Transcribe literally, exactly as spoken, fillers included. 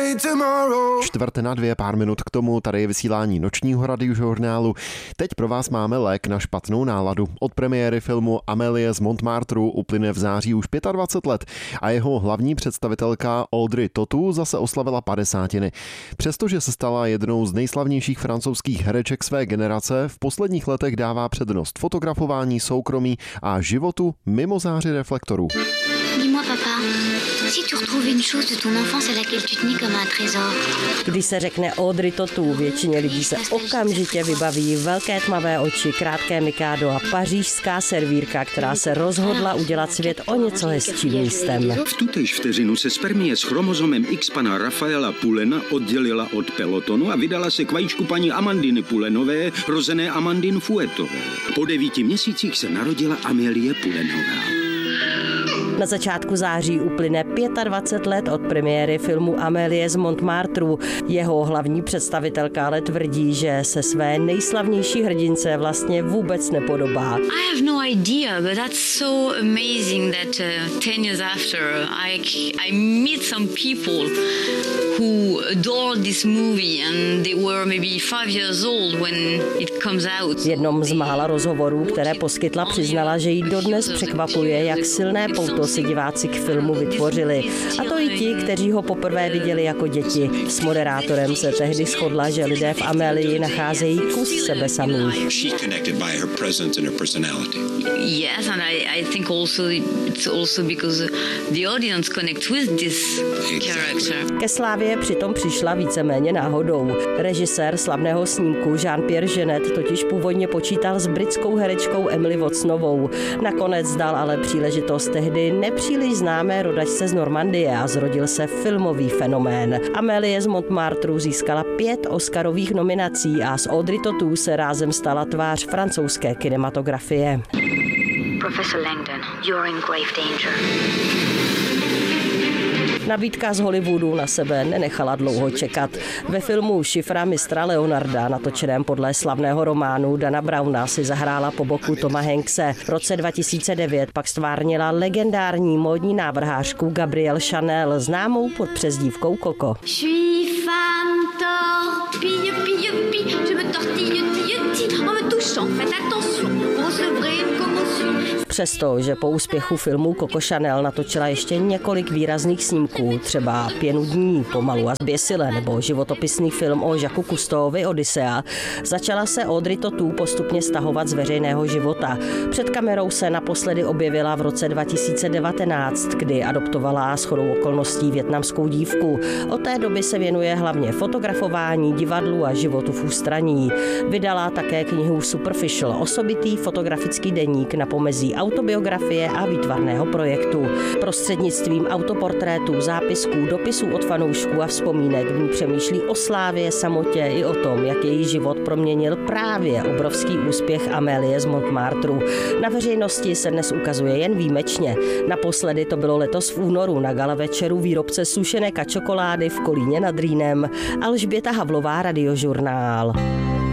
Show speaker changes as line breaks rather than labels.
Čtvrt na dvě, pár minut k tomu, tady je vysílání nočního radiožurnálu. Teď pro vás máme lék na špatnou náladu. Od premiéry filmu Amélie z Montmartru uplyne v září už dvacet pět let a jeho hlavní představitelka Audrey Tautou zase oslavila padesátiny. Přestože se stala jednou z nejslavnějších francouzských hereček své generace, v posledních letech dává přednost fotografování, soukromí a životu mimo záři reflektorů.
Dis-moi, papa, si tu retrouves une chose de ton enfance à laquelle tu tenais comme un trésor.
Když se řekne Audrey Tautou, většině lidí se okamžitě vybaví velké tmavé oči, krátké mikádo a pařížská servírka, která se rozhodla udělat svět o něco hezčím místem.
V tutéž vteřinu se spermie s chromozomem X pana Rafaela Poulena oddělila od pelotonu a vydala se k vajíčku paní Amandiny Poulenové, rozené Amandine Fouettové. Po devíti měsících se narodila Amélie Poulenová.
Na začátku září uplyne dvacet pět let od premiéry filmu Amélie z Montmartru. Jeho hlavní představitelka ale tvrdí, že se své nejslavnější hrdince vlastně vůbec nepodobá.
I have no idea, but that's so amazing that uh, ten years after I I meet some people who adored this movie and they were maybe five years old when it comes out.
V jednom z mála rozhovorů, které poskytla, přiznala, že jí dodnes překvapuje, jak silné pouto si diváci k filmu vytvořili. A to i ti, kteří ho poprvé viděli jako děti. S moderátorem se tehdy shodla, že lidé v Amélii nacházejí kus sebe samých.
Yes, and I, I think also it's also because the audience connects with this character.
Ke slávě přitom přišla víceméně náhodou. Režisér slavného snímku Jean-Pierre Jeunet totiž původně počítal s britskou herečkou Emily Watsonovou. Nakonec dal ale příležitost tehdy nepříliš známé rodačce z Normandie a zrodil se filmový fenomén. Amélie z Montmartru získala pět Oscarových nominací a s Audrey Tautou se rázem stala tvář francouzské kinematografie.
Professor Langdon, you're in grave danger.
Nabídka z Hollywoodu na sebe nenechala dlouho čekat. Ve filmu Šifra mistra Leonarda, natočeném podle slavného románu Dana Browna, si zahrála po boku Toma Hankse. V roce dva tisíce devět pak stvárnila legendární módní návrhářku Gabrielle Chanel, známou pod přezdívkou Coco. Přesto, že po úspěchu filmu Coco Chanel natočila ještě několik výrazných snímků, třeba Pěnu dní, Pomalu a zběsile nebo životopisný film o Jacques Cousteauovi Odyssea, začala se Audrey Tautou postupně stahovat z veřejného života. Před kamerou se naposledy objevila v roce dva tisíce devatenáct, kdy adoptovala shodou okolností vietnamskou dívku. Od té doby se věnuje hlavně fotografování, divadlu a životu v ústraní. Vydala také knihu Superficial, osobitý fotografický deník na pomezí autobiografie a výtvarného projektu. Prostřednictvím autoportrétů, zápisků, dopisů od fanoušků a vzpomínek v ní přemýšlí o slávě, samotě i o tom, jak její život proměnil právě obrovský úspěch Amélie z Montmartru. Na veřejnosti se dnes ukazuje jen výjimečně. Naposledy to bylo letos v únoru na gala večeru výrobce sušené čokolády v Kolíně nad Rýnem. Alžběta Havlová, Radiožurnál.